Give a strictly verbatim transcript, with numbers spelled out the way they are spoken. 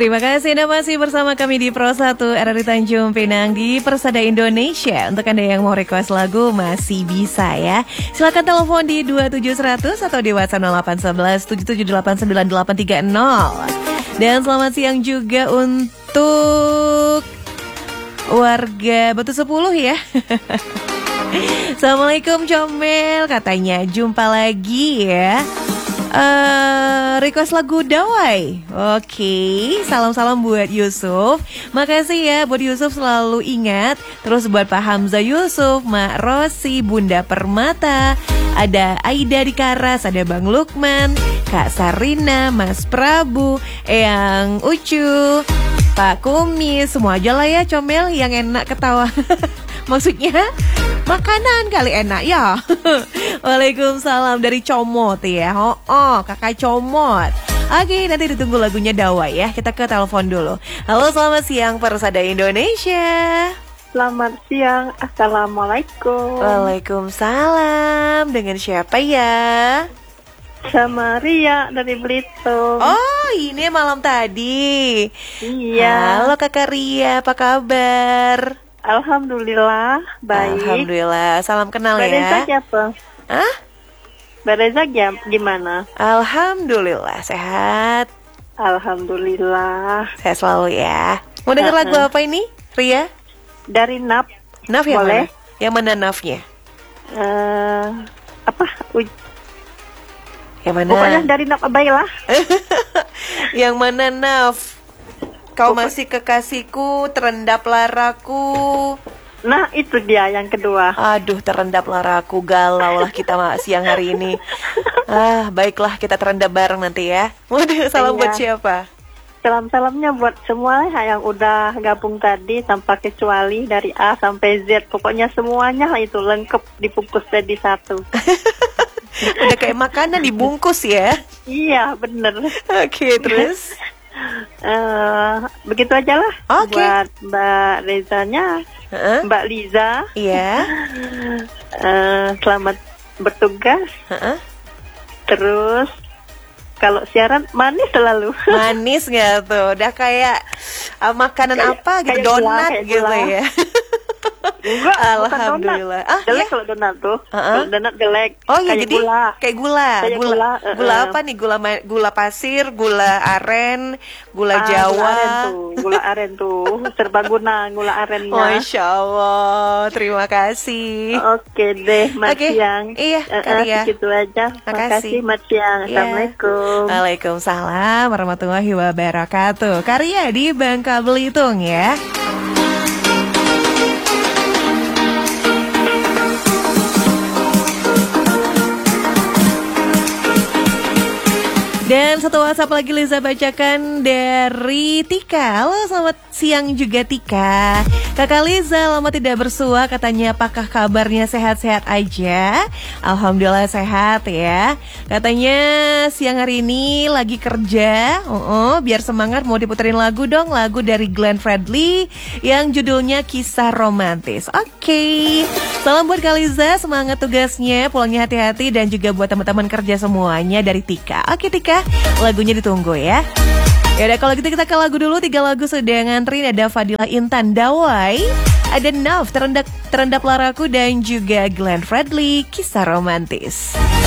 Terima kasih Anda masih bersama kami di Pro satu R R I Tanjung Pinang di Persada Indonesia. Untuk Anda yang mau request lagu masih bisa ya. Silakan telepon di dua tujuh seratus atau di WhatsApp nol delapan satu satu tujuh tujuh delapan sembilan delapan tiga nol. Dan selamat siang juga untuk warga Batu sepuluh ya. Assalamualaikum Comel, katanya jumpa lagi ya. Uh, request lagu Dawai. Oke, okay. Salam-salam buat Yusuf. Makasih ya buat Yusuf, selalu ingat. Terus buat Pak Hamzah Yusuf, Mak Rosi, Bunda Permata, ada Aida di Karas, ada Bang Lukman, Kak Sarina, Mas Prabu, Eyang Ucu, Pak Kumis, semua aja lah ya Comel yang enak ketawa. Maksudnya makanan kali enak ya. Waalaikumsalam dari Comot ya. Oh, oh kakak Comot. Oke, nanti ditunggu lagunya Dawai ya. Kita ke telepon dulu. Halo, selamat siang Persada Indonesia. Selamat siang. Assalamualaikum. Waalaikumsalam. Dengan siapa ya? Sama Ria dari Belitung. Oh, ini malam tadi. Iya. Halo Kakak Ria, apa kabar? Alhamdulillah, baik. Alhamdulillah, salam kenal Mbak ya. Reza siapa? Hah? Mbak Reza gimana? Alhamdulillah, sehat. Alhamdulillah. Sehat selalu ya. Mau denger uh-uh. lagu apa ini, Ria? Dari Naf. Naf yang boleh? mana? Yang mana Nafnya? Uh, apa? Uj- yang mana? Pokoknya dari Naf Abaylah. Yang mana Naf? Kau masih kekasihku, terendap laraku. Nah itu dia yang kedua. Aduh, terendap laraku, galau lah kita siang hari ini. Ah, baiklah kita terendap bareng nanti ya. Waduh, salam iya. buat siapa? Salam-salamnya buat semua yang udah gabung tadi tanpa kecuali dari A sampai Z. Pokoknya semuanya itu lengkap dibungkus jadi satu. Udah kayak makanan dibungkus ya? Iya, bener. Oke, okay, terus? Uh, begitu aja lah okay. Buat Mbak Rezanya, uh-uh. Mbak Liza. Iya. uh, Selamat bertugas. uh-uh. Terus kalau siaran manis selalu. Manis nggak tuh? Udah kayak uh, makanan kayak, apa gitu, donat gula, gitu gula. Ya. Enggak, alhamdulillah. Ah, jelek ya? Kalau donat tuh. Uh-uh. Kalau donat jelek. Oh iya, kayak jadi gula. Kayak gula. Kayak gula. Gula, uh-uh. Gula apa nih? Gula gula pasir, gula aren, gula ah, Jawa. Gula aren tuh, gula aren tuh. Serbaguna gula arennya. Masya Allah, terima kasih. Oke deh, Mas okay. Siang. Iya, uh-uh, ya. Gitu aja. Makasih, Mas Siang. Iya. Assalamualaikum. Waalaikumsalam warahmatullahi wabarakatuh. Karya di Bangka Belitung ya. Dan satu WhatsApp lagi Liza bacakan dari Tika. Halo, selamat siang juga Tika. Kakak Liza lama tidak bersua, katanya apakah kabarnya sehat-sehat aja? Alhamdulillah sehat ya. Katanya siang hari ini lagi kerja. uh-uh, Biar semangat mau diputerin lagu dong. Lagu dari Glenn Fredly yang judulnya Kisah Romantis. Oke okay. Salam buat Kak Liza, semangat tugasnya, pulangnya hati-hati. Dan juga buat teman-teman kerja semuanya dari Tika. Oke okay, Tika, lagunya ditunggu ya. Yaudah kalau gitu kita ke lagu dulu. Tiga lagu sudah ngantri. Ada Fadila Intan Dawai, ada Naf terendap, terendap laraku, dan juga Glenn Fredly Kisah Romantis.